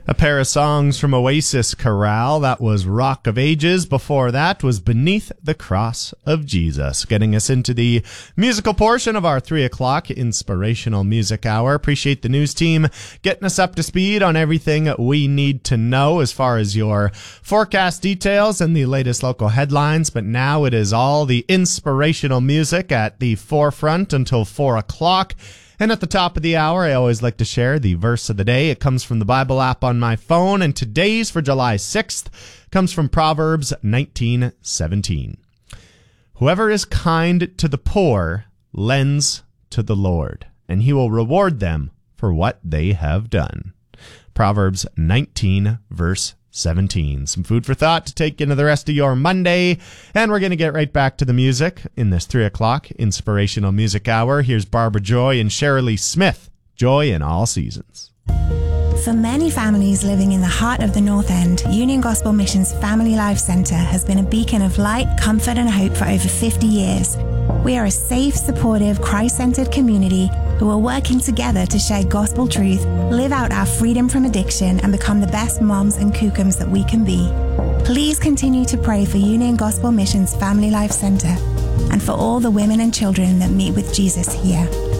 A pair of songs from Oasis Chorale. That was Rock of Ages. Before that was Beneath the Cross of Jesus. Getting us into the musical portion of our 3 o'clock Inspirational Music Hour. Appreciate the news team getting us up to speed on everything we need to know as far as your forecast details and the latest local headlines. But now it is all the inspirational music at the forefront until 4 o'clock. And at the top of the hour, I always like to share the verse of the day. It comes from the Bible app on my phone, and today's for July 6th comes from Proverbs 19:17. Whoever is kind to the poor lends to the Lord, and he will reward them for what they have done. Proverbs 19, verse 17. Some food for thought to take into the rest of your Monday. And we're going to get right back to the music in this 3 o'clock Inspirational Music Hour. Here's Barbara Joy and Shirley Smith. Joy in all seasons. For many families living in the heart of the North End, Union Gospel Missions Family Life Centre has been a beacon of light, comfort and hope for over 50 years. We are a safe, supportive, Christ-centered community who are working together to share gospel truth, live out our freedom from addiction and become the best moms and kookums that we can be. Please continue to pray for Union Gospel Missions Family Life Centre and for all the women and children that meet with Jesus here.